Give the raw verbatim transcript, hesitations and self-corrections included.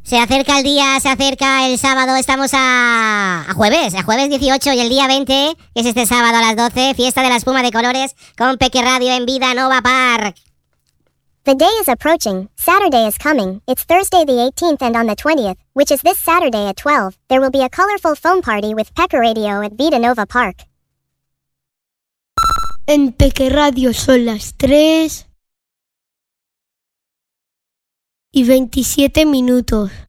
Se acerca el día, se acerca el sábado, estamos a, a jueves, a jueves dieciocho y el día veinte, que es este sábado a las doce, fiesta de la espuma de colores con Peque Radio en Vida Nova Park. The day is approaching, Saturday is coming, it's Thursday the eighteenth and on the twentieth, which is this Saturday at twelve, there will be a colorful foam party with Peque Radio at Vida Nova Park. En Peque Radio son las tres y veintisiete minutos.